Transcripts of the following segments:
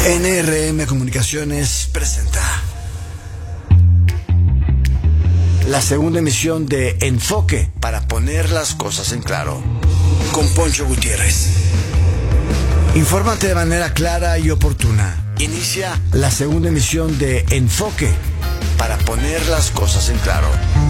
NRM Comunicaciones presenta la segunda emisión de Enfoque, para poner las cosas en claro, con Poncho Gutiérrez. Infórmate de manera clara y oportuna. Inicia la segunda emisión de Enfoque, para poner las cosas en claro.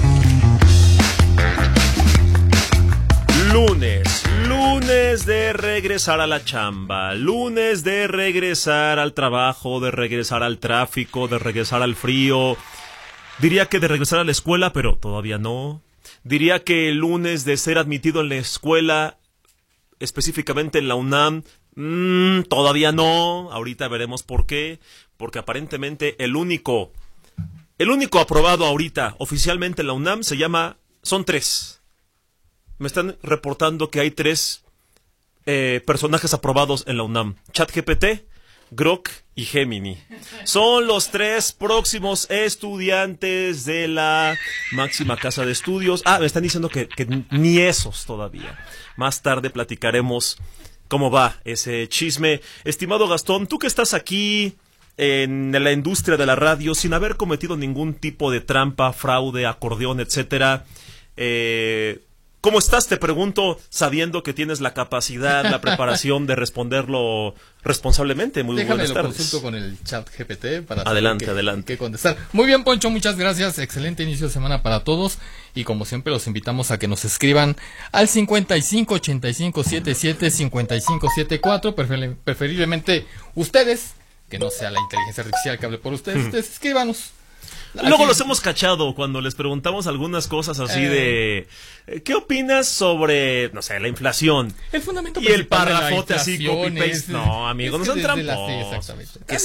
Lunes de regresar a la chamba, lunes de regresar al trabajo, de regresar al tráfico, de regresar al frío. Diría que de regresar a la escuela, pero todavía no. Diría que el lunes de ser admitido en la escuela, específicamente en la UNAM, todavía no. Ahorita veremos por qué. Porque aparentemente el único aprobado ahorita oficialmente en la UNAM son 3. Me están reportando que hay 3 personajes aprobados en la UNAM: ChatGPT, Grok y Gemini. Son los 3 próximos estudiantes de la máxima casa de estudios. Me están diciendo que ni esos todavía. Más tarde platicaremos cómo va ese chisme. Estimado Gastón, tú que estás aquí en la industria de la radio sin haber cometido ningún tipo de trampa, fraude, acordeón, etcétera, ¿cómo estás? Te pregunto, sabiendo que tienes la capacidad, la preparación de responderlo responsablemente. Muy buenas tardes. Déjame lo consulto con el chat GPT para adelante. qué contestar. Muy bien, Poncho, muchas gracias. Excelente inicio de semana para todos. Y como siempre, los invitamos a que nos escriban al 55 85 77 55 74. Preferiblemente ustedes, que no sea la inteligencia artificial que hable por ustedes. Ustedes escríbanos. Luego los hemos cachado cuando les preguntamos algunas cosas así de ¿qué opinas sobre, no sé, la inflación? El fundamento y el principal párrafote así copy-paste. No, amigo, no sean tramposos. Que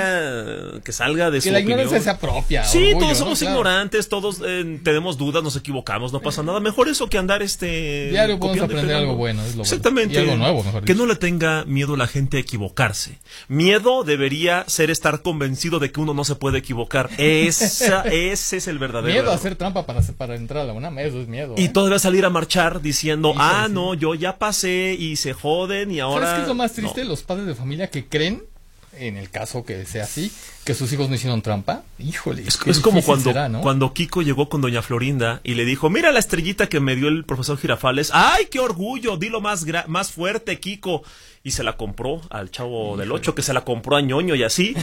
salga de su que la opinión. ignorancia sea propia. Sí, orgullo, todos somos Claro. ignorantes, todos tenemos dudas, nos equivocamos, no pasa nada. Mejor eso que andar diario podemos aprender algo bueno, es lo exactamente. Bueno. Y algo nuevo, mejor que dicho. no le tenga miedo a la gente a equivocarse. Miedo debería ser estar convencido de que uno no se puede equivocar. Ese es el verdadero miedo error. a hacer trampa para entrar a la UNAM, eso es miedo. Y todavía salir a marchar diciendo, sí. no, yo ya pasé y se joden y ahora... ¿Sabes qué es lo más triste? No. Los padres de familia que creen, en el caso que sea así, que sus hijos no hicieron trampa. Híjole, es como cuando, será, ¿no? cuando Kiko llegó con doña Florinda y le dijo, mira la estrellita que me dio el profesor Girafales. ¡Ay, qué orgullo! Dilo más fuerte, Kiko. Y se la compró al chavo del 8, que se la compró a Ñoño y así.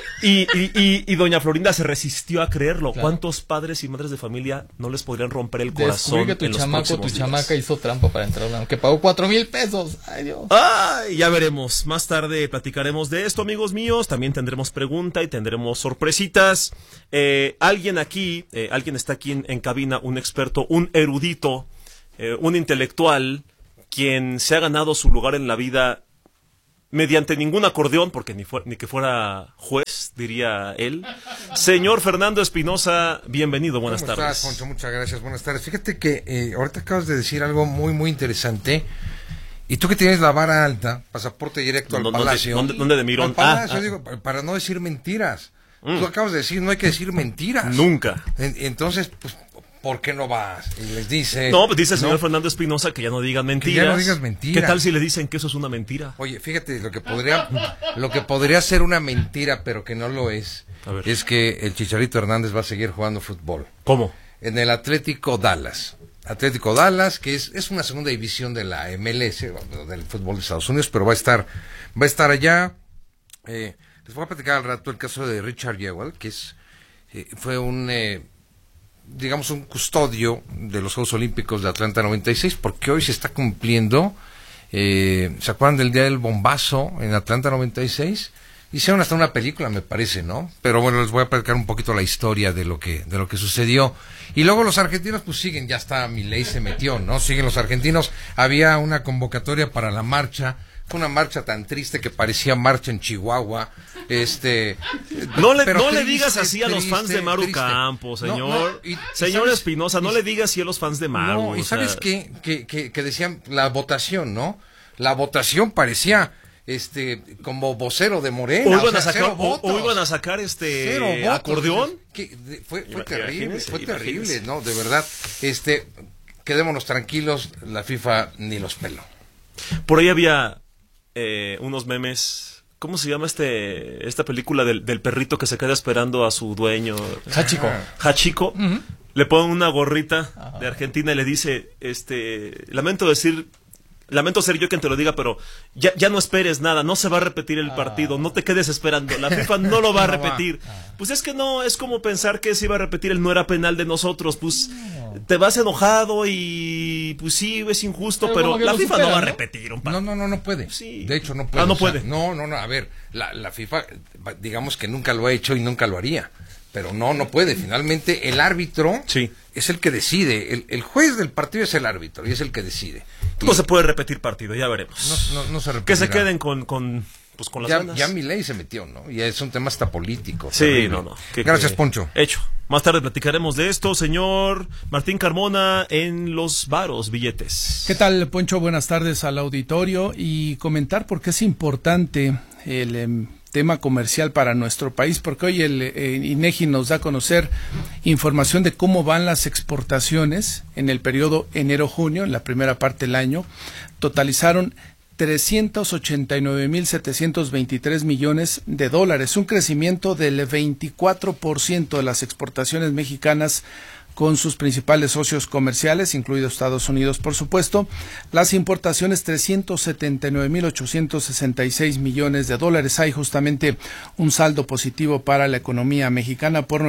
Y doña Florinda se resistió a creerlo. Claro. ¿Cuántos padres y madres de familia no les podrían romper el corazón Descubrí que tu en los chamaco, próximos tu días? chamaca hizo trampa para entrar a la UNAM, que pagó 4,000 pesos. Ay, Dios. Ya veremos. Más tarde platicaremos de esto, amigos míos. También tendremos pregunta y tendremos sorpresitas. Alguien está aquí en cabina, un experto, un erudito, un intelectual, quien se ha ganado su lugar en la vida mediante ningún acordeón, porque ni que fuera juez, diría él. Señor Fernando Espinosa, bienvenido, buenas tardes. ¿Cómo estás, Poncho? Muchas gracias, buenas tardes. Fíjate que ahorita acabas de decir algo muy, muy interesante. Y tú que tienes la vara alta, pasaporte directo al Palacio. ¿Dónde de Mirón? Al Palacio, digo, para no decir mentiras. Tú acabas de decir, no hay que decir mentiras. Nunca. Entonces, pues, ¿por qué no vas? Y les dice... No, pues dice el señor Fernando Espinosa que ya no digan mentiras. Que ya no digas mentiras. ¿Qué tal si le dicen que eso es una mentira? Oye, fíjate, lo que podría ser una mentira, pero que no lo es que el Chicharito Hernández va a seguir jugando fútbol. ¿Cómo? En el Atlético Dallas, que es una segunda división de la MLS, del fútbol de Estados Unidos, pero va a estar allá. Les voy a platicar al rato el caso de Richard Jewell, que fue un custodio de los Juegos Olímpicos de Atlanta 96, porque hoy se está cumpliendo, ¿se acuerdan del Día del Bombazo en Atlanta 96? Hicieron hasta una película, me parece, ¿no? Pero bueno, les voy a platicar un poquito la historia de lo que sucedió. Y luego los argentinos pues siguen, ya está, Milei se metió, ¿no? Siguen los argentinos. Había una convocatoria para la marcha. Fue una marcha tan triste que parecía marcha en Chihuahua. No le digas así a los fans de Maru Campos, señor. Señor Espinosa, no le digas así a los fans de Maru. No, y ¿sabes qué? Que decían la votación, ¿no? La votación parecía como vocero de Morena. O iban a sacar acordeón. Fue terrible, ¿no? De verdad. Quedémonos tranquilos, la FIFA ni los peló. Por ahí había unos memes ¿cómo se llama esta película del perrito que se queda esperando a su dueño? Hachiko. Hachiko. Le ponen una gorrita de Argentina y le dice, lamento ser yo quien te lo diga, pero ya no esperes nada, no se va a repetir el partido, no te quedes esperando, la FIFA no lo va a repetir. Pues es que no, es como pensar que se iba a repetir el no era penal de nosotros, pues te vas enojado y pues sí, es injusto, pero la FIFA no va a repetir un partido. No puede. Sí. De hecho no puede. No puede. No, a ver, la FIFA, digamos que nunca lo ha hecho y nunca lo haría. Pero no puede. Finalmente, el árbitro es el que decide. El juez del partido es el árbitro y es el que decide. No se puede repetir partido, ya veremos. No se repetirá. Que se queden con las ganas. Ya Milei se metió, ¿no? Y es un tema hasta político. Sí, terrible. Gracias, Poncho. Hecho. Más tarde platicaremos de esto, señor Martín Carmona, en Los Varos Billetes. ¿Qué tal, Poncho? Buenas tardes al auditorio y comentar por qué es importante el tema comercial para nuestro país, porque hoy el INEGI nos da a conocer información de cómo van las exportaciones en el periodo enero-junio, en la primera parte del año. Totalizaron 389.723 millones de dólares, un crecimiento del 24% de las exportaciones mexicanas con sus principales socios comerciales, incluido Estados Unidos, por supuesto. Las importaciones, 379.866 millones de dólares. Hay justamente un saldo positivo para la economía mexicana por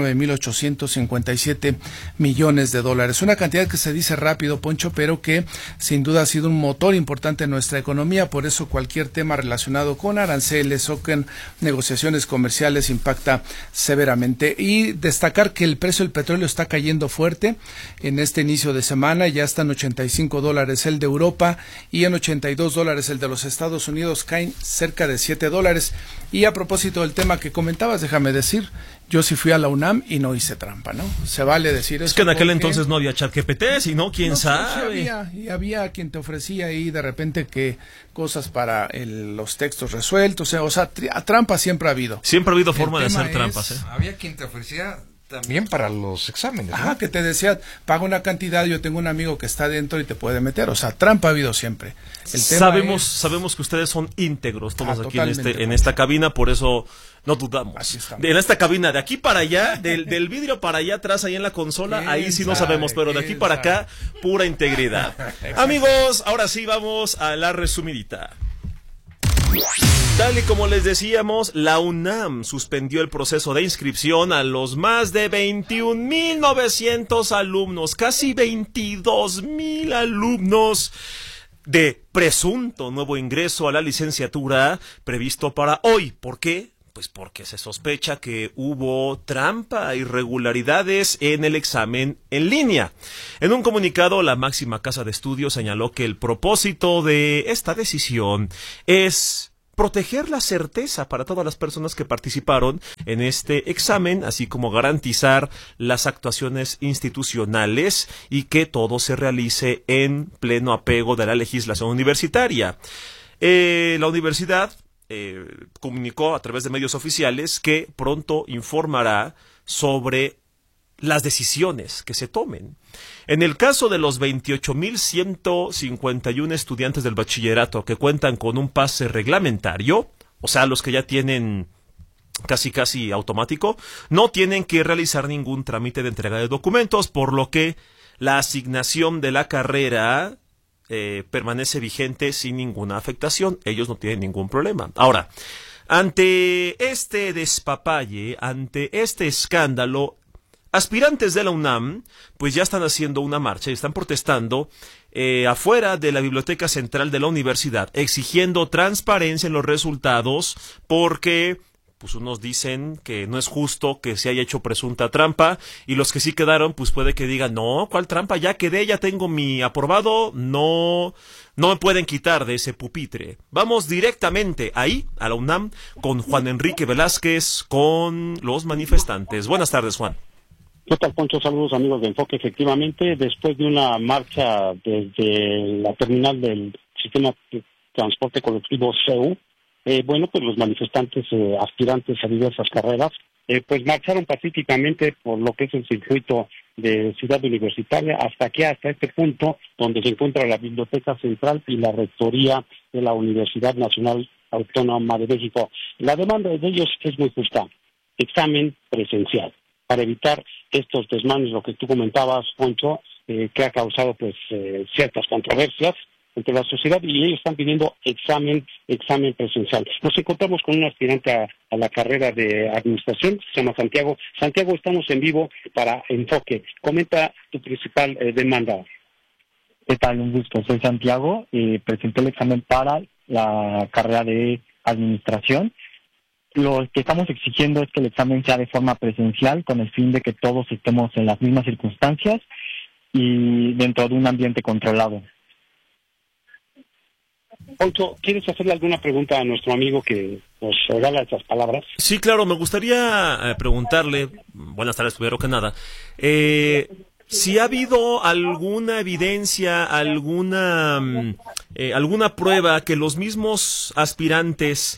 9.857 millones de dólares. Una cantidad que se dice rápido, Poncho, pero que sin duda ha sido un motor importante en nuestra economía. Por eso cualquier tema relacionado con aranceles o con negociaciones comerciales impacta severamente. Y destacar que el precio del petróleo está cayendo fuerte en este inicio de semana, ya está en $85 el de Europa y en $82 el de los Estados Unidos, caen cerca de $7. Y a propósito del tema que comentabas, déjame decir, yo sí fui a la UNAM y no hice trampa, ¿no? Se vale decir eso. Es que en aquel entonces no había ChatGPT, sino quién sabe. Sí había quien te ofrecía ahí de repente que cosas para los textos resueltos, o sea, trampa siempre ha habido. Siempre ha habido forma de hacer trampas, ¿eh? Había quien te ofrecía también para los exámenes, ¿no? Que te decía, paga una cantidad, yo tengo un amigo que está dentro y te puede meter, o sea, trampa ha habido siempre. Sabemos que ustedes son íntegros todos aquí en esta cabina, por eso no dudamos. En esta cabina, de aquí para allá, del vidrio para allá atrás, ahí en la consola, ahí sí no sabemos, pero de aquí para acá, pura integridad. Amigos, ahora sí vamos a la resumidita. Tal y como les decíamos, la UNAM suspendió el proceso de inscripción a los más de 21.900 alumnos, casi 22.000 alumnos de presunto nuevo ingreso a la licenciatura previsto para hoy. ¿Por qué? Pues porque se sospecha que hubo trampa, irregularidades en el examen en línea. En un comunicado, la máxima casa de estudios señaló que el propósito de esta decisión es proteger la certeza para todas las personas que participaron en este examen, así como garantizar las actuaciones institucionales y que todo se realice en pleno apego de la legislación universitaria. La universidad comunicó a través de medios oficiales que pronto informará sobre las decisiones que se tomen. En el caso de los 28.151 estudiantes del bachillerato que cuentan con un pase reglamentario, o sea, los que ya tienen casi automático, no tienen que realizar ningún trámite de entrega de documentos, por lo que la asignación de la carrera permanece vigente sin ninguna afectación. Ellos no tienen ningún problema. Ahora, ante este despapalle, ante este escándalo, aspirantes de la UNAM pues ya están haciendo una marcha y están protestando afuera de la Biblioteca Central de la universidad, exigiendo transparencia en los resultados, porque pues unos dicen que no es justo que se haya hecho presunta trampa, y los que sí quedaron pues puede que digan, no, ¿cuál trampa? Ya quedé, ya tengo mi aprobado, no me pueden quitar de ese pupitre. Vamos directamente ahí, a la UNAM, con Juan Enrique Velázquez, con los manifestantes. Buenas tardes, Juan. ¿Qué tal, Poncho? Saludos, amigos de Enfoque. Efectivamente, después de una marcha desde la terminal del sistema de transporte colectivo CEU, pues los manifestantes aspirantes a diversas carreras, pues marcharon pacíficamente por lo que es el circuito de Ciudad Universitaria hasta este punto donde se encuentra la Biblioteca Central y la Rectoría de la Universidad Nacional Autónoma de México. La demanda de ellos es muy justa, examen presencial, para evitar estos desmanes, lo que tú comentabas, Poncho, que ha causado pues ciertas controversias entre la sociedad, y ellos están pidiendo examen presencial. Nos encontramos con un aspirante a la carrera de administración, se llama Santiago. Santiago, estamos en vivo para Enfoque. Comenta tu principal demanda. ¿Qué tal? Un gusto. Soy Santiago. Presenté el examen para la carrera de administración. Lo que estamos exigiendo es que el examen sea de forma presencial, con el fin de que todos estemos en las mismas circunstancias y dentro de un ambiente controlado. Poncho, ¿quieres hacerle alguna pregunta a nuestro amigo que nos regala esas palabras? Sí, claro, me gustaría preguntarle, buenas tardes, primero que nada, si ha habido alguna evidencia, alguna prueba que los mismos aspirantes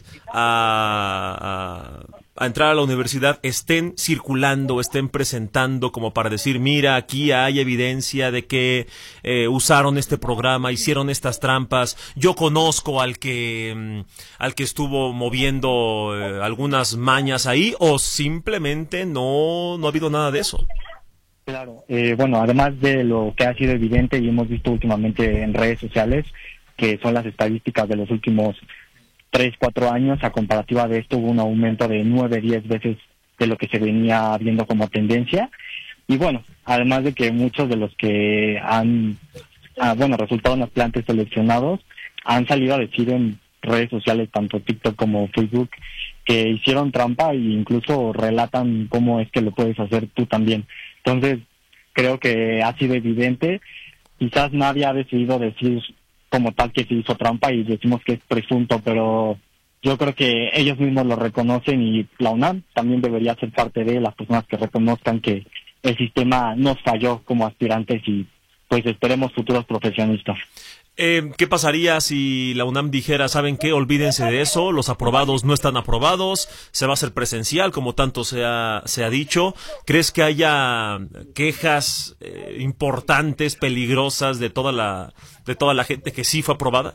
a entrar a la universidad estén circulando, estén presentando como para decir, mira, aquí hay evidencia de que usaron este programa, hicieron estas trampas, yo conozco al que estuvo moviendo algunas mañas ahí, o simplemente no ha habido nada de eso? Claro, bueno, además de lo que ha sido evidente y hemos visto últimamente en redes sociales, que son las estadísticas de los últimos 3-4 años, a comparativa de esto hubo un aumento de 9-10 veces de lo que se venía viendo como tendencia. Y bueno, además de que muchos de los que han resultado aspirantes seleccionados han salido a decir en redes sociales, tanto TikTok como Facebook, que hicieron trampa e incluso relatan cómo es que lo puedes hacer tú también. Entonces, creo que ha sido evidente. Quizás nadie ha decidido decir como tal que se hizo trampa y decimos que es presunto, pero yo creo que ellos mismos lo reconocen y la UNAM también debería ser parte de las personas que reconozcan que el sistema nos falló como aspirantes y pues esperemos futuros profesionistas. ¿Qué pasaría si la UNAM dijera, ¿saben qué? Olvídense de eso, los aprobados no están aprobados, se va a hacer presencial, como tanto se ha dicho? ¿Crees que haya quejas importantes, peligrosas de toda la gente que sí fue aprobada?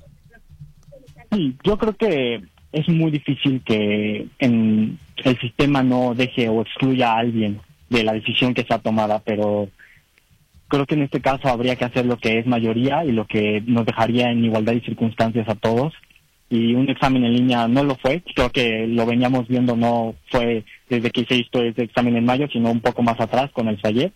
Sí, yo creo que es muy difícil que el sistema no deje o excluya a alguien de la decisión que sea tomada, pero creo que en este caso habría que hacer lo que es mayoría y lo que nos dejaría en igualdad de circunstancias a todos. Y un examen en línea no lo fue. Creo que lo veníamos viendo, no fue desde que se hizo ese examen en mayo, sino un poco más atrás con el FAYEP.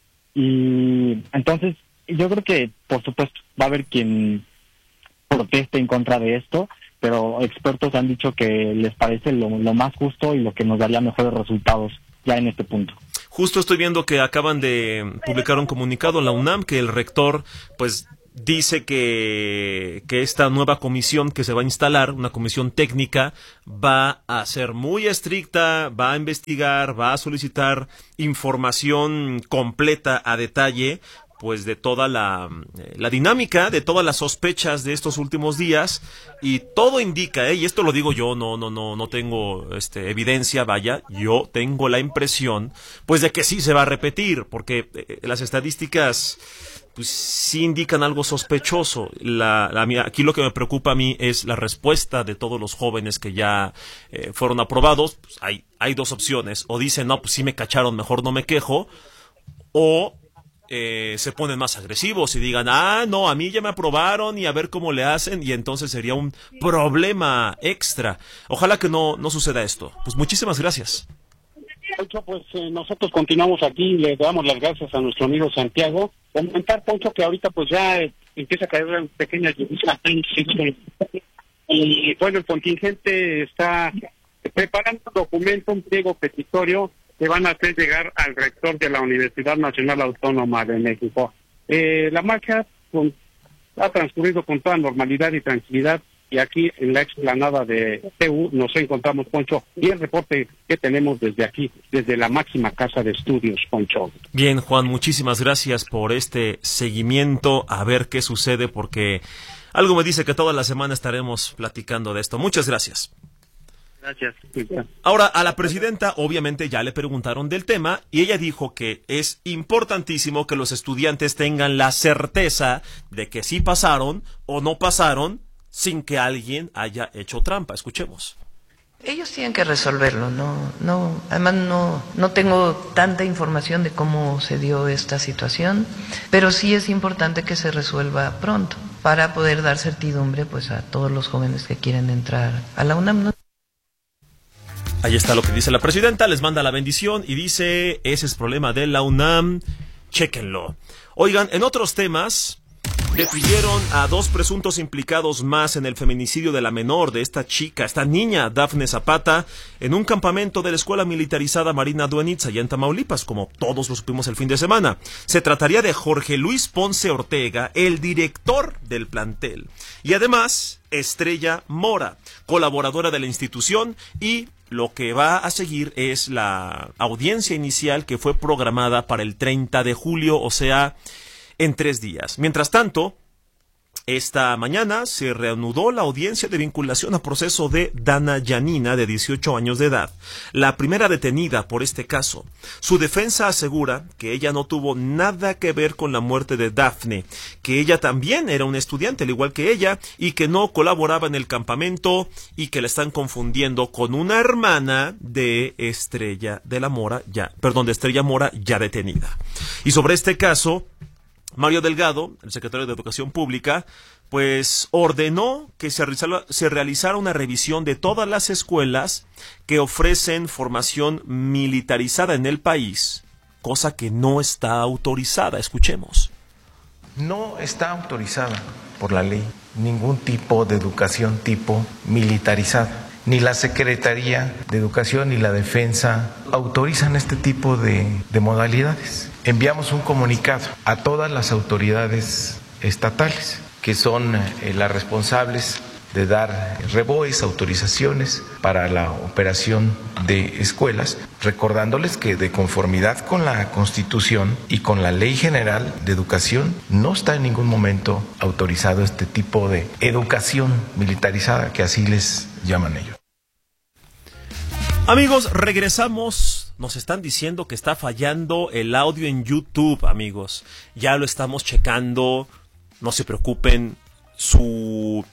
Y entonces yo creo que, por supuesto, va a haber quien proteste en contra de esto, pero expertos han dicho que les parece lo más justo y lo que nos daría mejores resultados ya en este punto. Justo estoy viendo que acaban de publicar un comunicado en la UNAM que el rector pues dice que esta nueva comisión que se va a instalar, una comisión técnica, va a ser muy estricta, va a investigar, va a solicitar información completa a detalle pues de toda la dinámica, de todas las sospechas de estos últimos días, y todo indica, y esto lo digo yo, no tengo evidencia, vaya, yo tengo la impresión pues de que sí se va a repetir, porque las estadísticas pues sí indican algo sospechoso. Aquí lo que me preocupa a mí es la respuesta de todos los jóvenes que ya fueron aprobados. Pues hay dos opciones: o dicen, no, pues sí me cacharon, mejor no me quejo, o se ponen más agresivos y digan, no, a mí ya me aprobaron y a ver cómo le hacen, y entonces sería un problema extra. Ojalá que no suceda esto. Pues muchísimas gracias. Poncho, pues nosotros continuamos aquí, le damos las gracias a nuestro amigo Santiago. Comentar, Poncho, que ahorita pues ya empieza a caer pequeñas lluvias y bueno, el contingente está preparando un documento, un pliego petitorio que van a hacer llegar al rector de la Universidad Nacional Autónoma de México. La marcha ha transcurrido con toda normalidad y tranquilidad, y aquí en la explanada de TU nos encontramos, Poncho, y el reporte que tenemos desde aquí, desde la máxima casa de estudios, Poncho. Bien, Juan, muchísimas gracias por este seguimiento, a ver qué sucede, porque algo me dice que toda la semana estaremos platicando de esto. Muchas gracias. Gracias. Ahora, a la presidenta obviamente ya le preguntaron del tema y ella dijo que es importantísimo que los estudiantes tengan la certeza de que sí pasaron o no pasaron sin que alguien haya hecho trampa. Escuchemos. Ellos tienen que resolverlo, además no tengo tanta información de cómo se dio esta situación, pero sí es importante que se resuelva pronto para poder dar certidumbre pues a todos los jóvenes que quieren entrar a la UNAM, ¿no? Ahí está lo que dice la presidenta, les manda la bendición y dice, ese es problema de la UNAM, chéquenlo. Oigan, en otros temas, detuvieron a 2 presuntos implicados más en el feminicidio de la menor de esta niña, Dafne Zapata, en un campamento de la Escuela Militarizada Marina Duenitz, allá en Tamaulipas, como todos lo supimos el fin de semana. Se trataría de Jorge Luis Ponce Ortega, el director del plantel, y además Estrella Mora, colaboradora de la institución, y lo que va a seguir es la audiencia inicial que fue programada para el 30 de julio, o sea, en 3 días. Mientras tanto, esta mañana se reanudó la audiencia de vinculación a proceso de Dana Yanina, de 18 años de edad, la primera detenida por este caso. Su defensa asegura que ella no tuvo nada que ver con la muerte de Dafne, que ella también era una estudiante, al igual que ella, y que no colaboraba en el campamento, y que la están confundiendo con una hermana de Estrella Mora, ya detenida. Y sobre este caso, Mario Delgado, el secretario de Educación Pública, pues ordenó que se realizara una revisión de todas las escuelas que ofrecen formación militarizada en el país, cosa que no está autorizada. Escuchemos. No está autorizada por la ley ningún tipo de educación tipo militarizada. Ni la Secretaría de Educación ni la Defensa autorizan este tipo de modalidades. Enviamos un comunicado a todas las autoridades estatales, que son las responsables de dar reboes, autorizaciones para la operación de escuelas, recordándoles que de conformidad con la Constitución y con la Ley General de Educación, no está en ningún momento autorizado este tipo de educación militarizada, que así les llaman ellos. Amigos, regresamos. Nos están diciendo que está fallando el audio en YouTube, amigos. Ya lo estamos checando. No se preocupen. Su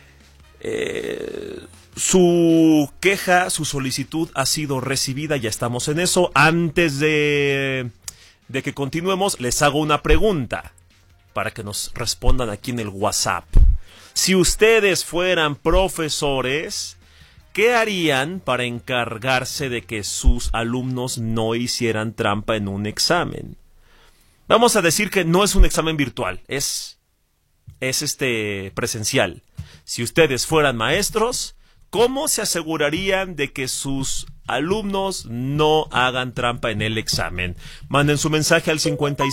queja, su solicitud ha sido recibida. Ya estamos en eso. Antes de que continuemos, les hago una pregunta para que nos respondan aquí en el WhatsApp. Si ustedes fueran profesores, ¿qué harían para encargarse de que sus alumnos no hicieran trampa en un examen? Vamos a decir que no es un examen virtual, es presencial. Si ustedes fueran maestros, ¿cómo se asegurarían de que sus alumnos no hagan trampa en el examen? Manden su mensaje al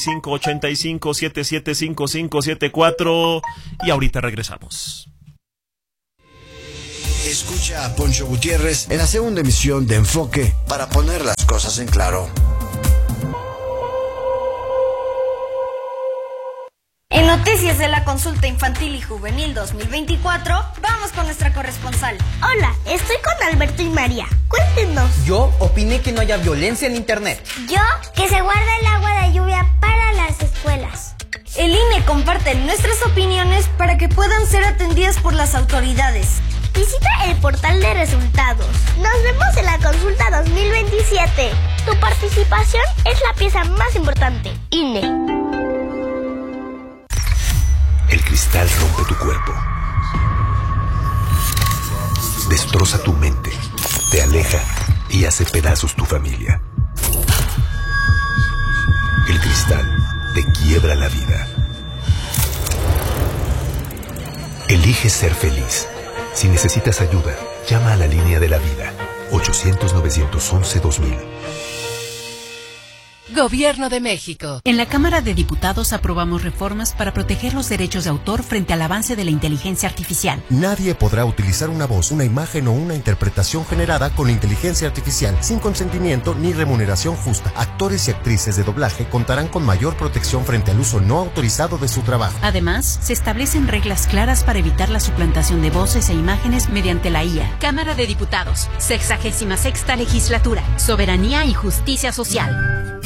5585-775574 y ahorita regresamos. Escucha a Poncho Gutiérrez en la segunda emisión de Enfoque para poner las cosas en claro. En noticias de la Consulta Infantil y Juvenil 2024, vamos con nuestra corresponsal. Hola, estoy con Alberto y María. Cuéntenos. Yo opiné que no haya violencia en internet. Yo, que se guarde el agua de lluvia para las escuelas. El INE comparte nuestras opiniones para que puedan ser atendidas por las autoridades. Visita el portal de resultados. Nos vemos en la consulta 2027. Tu participación es la pieza más importante. INE. El cristal rompe tu cuerpo. Destroza tu mente. Te aleja y hace pedazos tu familia. El cristal te quiebra la vida. Elige ser feliz. Si necesitas ayuda, llama a la línea de la vida, 800-911-2000. Gobierno de México. En la Cámara de Diputados aprobamos reformas para proteger los derechos de autor frente al avance de la inteligencia artificial. Nadie podrá utilizar una voz, una imagen o una interpretación generada con inteligencia artificial sin consentimiento ni remuneración justa. Actores y actrices de doblaje contarán con mayor protección frente al uso no autorizado de su trabajo. Además, se establecen reglas claras para evitar la suplantación de voces e imágenes mediante la IA. Cámara de Diputados, 66ª Legislatura, Soberanía y Justicia Social.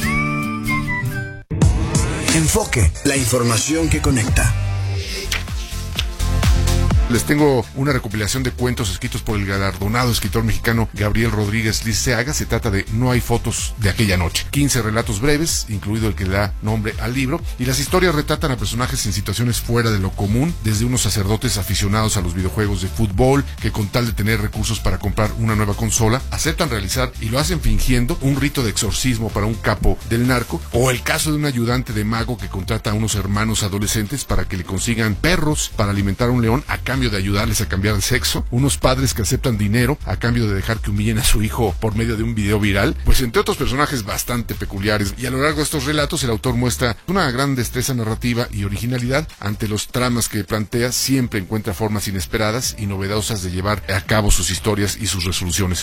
Enfoque, la información que conecta. Les tengo una recopilación de cuentos escritos por el galardonado escritor mexicano Gabriel Rodríguez Liceaga. Se trata de No hay fotos de aquella noche. 15 relatos breves, incluido el que le da nombre al libro, y las historias retratan a personajes en situaciones fuera de lo común, desde unos sacerdotes aficionados a los videojuegos de fútbol, que con tal de tener recursos para comprar una nueva consola, aceptan realizar, y lo hacen fingiendo, un rito de exorcismo para un capo del narco, o el caso de un ayudante de mago que contrata a unos hermanos adolescentes para que le consigan perros para alimentar a un león a cambio de ayudarles a cambiar de sexo, unos padres que aceptan dinero a cambio de dejar que humillen a su hijo por medio de un video viral, pues entre otros personajes bastante peculiares. Y a lo largo de estos relatos el autor muestra una gran destreza narrativa y originalidad. Ante los tramas que plantea, siempre encuentra formas inesperadas y novedosas de llevar a cabo sus historias y sus resoluciones.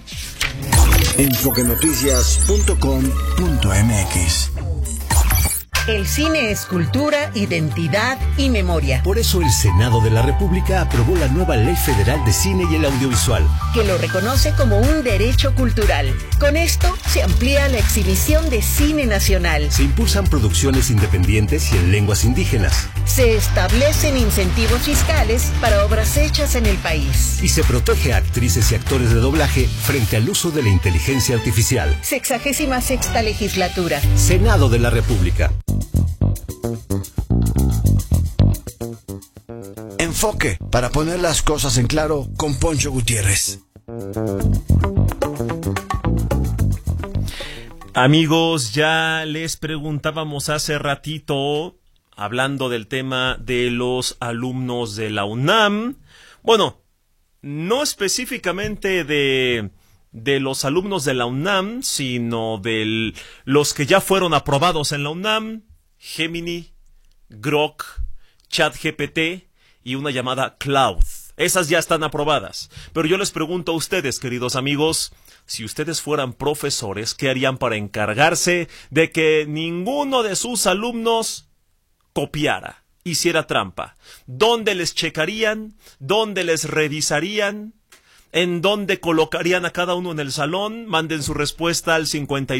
Enfoquenoticias.com.mx. El cine es cultura, identidad y memoria. Por eso el Senado de la República aprobó la nueva Ley Federal de Cine y el Audiovisual, que lo reconoce como un derecho cultural. Con esto se amplía la exhibición de cine nacional. Se impulsan producciones independientes y en lenguas indígenas. Se establecen incentivos fiscales para obras hechas en el país. Y se protege a actrices y actores de doblaje frente al uso de la inteligencia artificial. 66ª legislatura. Senado de la República. Enfoque, para poner las cosas en claro, con Poncho Gutiérrez. Amigos, ya les preguntábamos hace ratito, hablando del tema de los alumnos de la UNAM. Bueno, no específicamente de los alumnos de la UNAM, sino de los que ya fueron aprobados en la UNAM: Gemini, Grok, ChatGPT y una llamada Cloud. Esas ya están aprobadas. Pero yo les pregunto a ustedes, queridos amigos, si ustedes fueran profesores, ¿qué harían para encargarse de que ninguno de sus alumnos copiara, hiciera trampa? ¿Dónde les checarían? ¿Dónde les revisarían? ¿En dónde colocarían a cada uno en el salón? Manden su respuesta al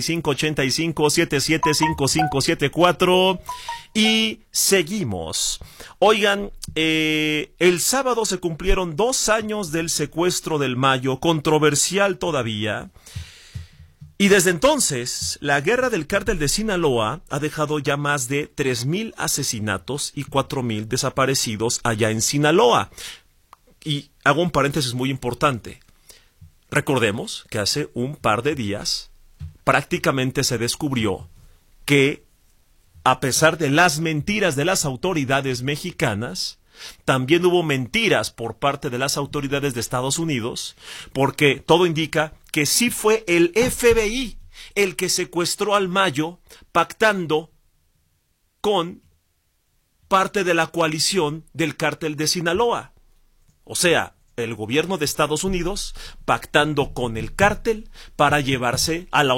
5585-775574 y seguimos. Oigan, el sábado se cumplieron 2 años del secuestro del Mayo, controversial todavía. Y desde entonces, la guerra del cártel de Sinaloa ha dejado ya más de 3,000 asesinatos y 4,000 desaparecidos allá en Sinaloa. Y hago un paréntesis muy importante. Recordemos que hace un par de días prácticamente se descubrió que, a pesar de las mentiras de las autoridades mexicanas, también hubo mentiras por parte de las autoridades de Estados Unidos, porque todo indica que sí fue el FBI el que secuestró al Mayo, pactando con parte de la coalición del cártel de Sinaloa. O sea, el gobierno de Estados Unidos pactando con el cártel para llevarse a la